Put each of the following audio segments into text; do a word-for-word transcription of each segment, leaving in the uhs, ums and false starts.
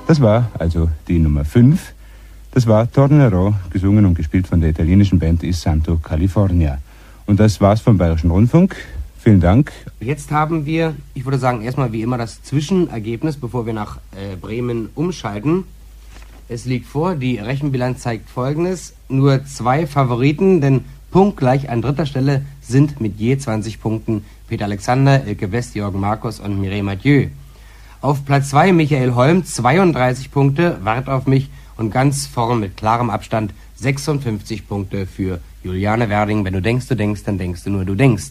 Das war also die Nummer fünf. Das war Tornero, gesungen und gespielt von der italienischen Band Il Santo California. Und das war's vom Bayerischen Rundfunk. Vielen Dank. Jetzt haben wir, ich würde sagen, erstmal wie immer das Zwischenergebnis, bevor wir nach äh, Bremen umschalten. Es liegt vor, die Rechenbilanz zeigt Folgendes. Nur zwei Favoriten, denn punktgleich an dritter Stelle sind mit je zwanzig Punkten Peter Alexander, Elke West, Jürgen Markus und Mireille Mathieu. Auf Platz zwei Michael Holm, zweiunddreißig Punkte, Wart auf mich, und ganz vorn mit klarem Abstand sechsundfünfzig Punkte für Juliane Werding. Wenn du denkst, du denkst, dann denkst du nur, du denkst.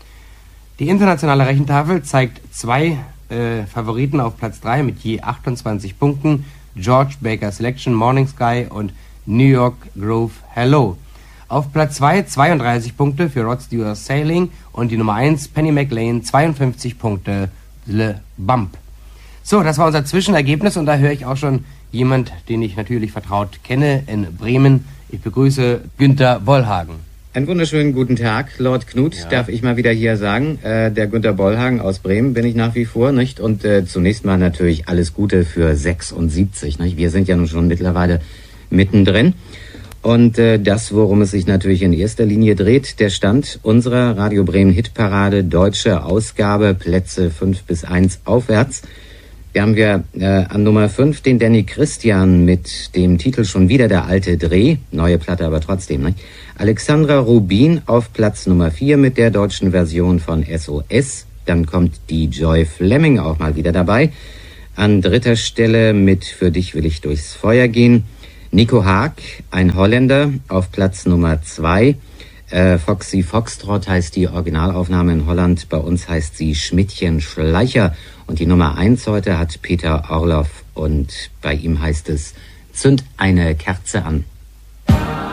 Die internationale Rechentafel zeigt zwei äh, Favoriten auf Platz drei mit je achtundzwanzig Punkten. George Baker Selection, Morning Sky und New York Grove Hello. Auf Platz zwei zweiunddreißig Punkte für Rod Stewart Sailing und die Nummer eins Penny McLean zweiundfünfzig Punkte Le Bump. So, das war unser Zwischenergebnis und da höre ich auch schon jemand, den ich natürlich vertraut kenne in Bremen. Ich begrüße Günter Bollhagen. Einen wunderschönen guten Tag, Lord Knut, ja. Darf ich mal wieder hier sagen. Äh, der Günter Bollhagen aus Bremen bin ich nach wie vor, nicht? Und äh, zunächst mal natürlich alles Gute für sechsundsiebzig, nicht? Wir sind ja nun schon mittlerweile mittendrin. Und äh, das, worum es sich natürlich in erster Linie dreht, der Stand unserer Radio Bremen Hitparade, deutsche Ausgabe, Plätze fünf bis eins aufwärts. Wir haben wir äh, an Nummer fünf den Danny Christian mit dem Titel Schon wieder der alte Dreh, neue Platte aber trotzdem, nicht? Alexandra Rubin auf Platz Nummer vier mit der deutschen Version von S O S. Dann kommt die Joy Fleming auch mal wieder dabei. An dritter Stelle mit Für dich will ich durchs Feuer gehen. Nico Haag, ein Holländer, auf Platz Nummer zwei. Äh, Foxy Foxtrot heißt die Originalaufnahme in Holland. Bei uns heißt sie Schmidtchen Schleicher. Und die Nummer eins heute hat Peter Orloff und bei ihm heißt es Zünd eine Kerze an.